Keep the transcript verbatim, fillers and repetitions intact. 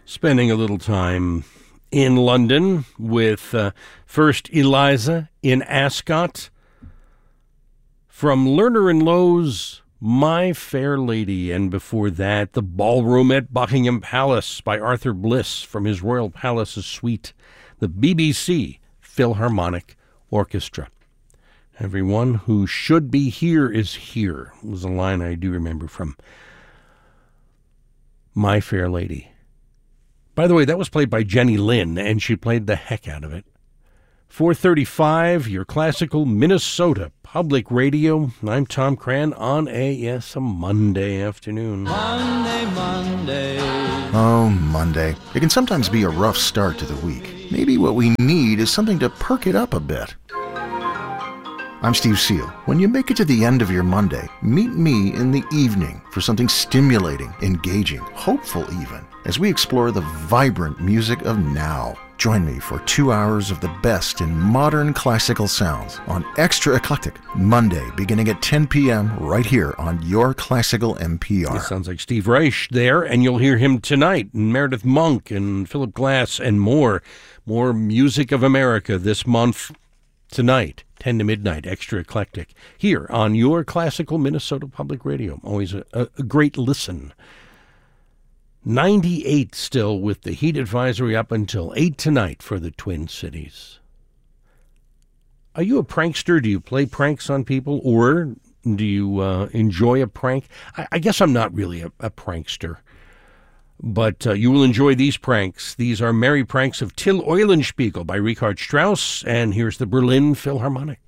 spending a little time in London with uh, first Eliza in Ascot from Lerner and Lowe's My Fair Lady, and before that The Ballroom at Buckingham Palace by Arthur Bliss from his Royal Palace's suite, the B B C Philharmonic Orchestra. Everyone who should be here is here was a line I do remember from My Fair Lady. By the way, that was played by Jenny Lynn, and she played the heck out of it. four thirty-five, your classical Minnesota Public Radio. I'm Tom Cran on a, yes, a Monday afternoon. Monday, Monday. Oh, Monday. It can sometimes be a rough start to the week. Maybe what we need is something to perk it up a bit. I'm Steve Seal. When you make it to the end of your Monday, meet me in the evening for something stimulating, engaging, hopeful even, as we explore the vibrant music of now. Join me for two hours of the best in modern classical sounds on Extra Eclectic, Monday, beginning at ten p.m. right here on your classical N P R. It sounds like Steve Reich there, and you'll hear him tonight, and Meredith Monk and Philip Glass and more. More music of America this month, tonight, ten to midnight, Extra Eclectic, here on your classical Minnesota Public Radio. Always a, a great listen. ninety-eight still with the heat advisory up until eight tonight for the Twin Cities. Are you a prankster? Do you play pranks on people, or do you uh, enjoy a prank? I, I guess I'm not really a, a prankster, but uh, you will enjoy these pranks. These are Merry Pranks of Till Eulenspiegel by Richard Strauss, and here's the Berlin Philharmonic.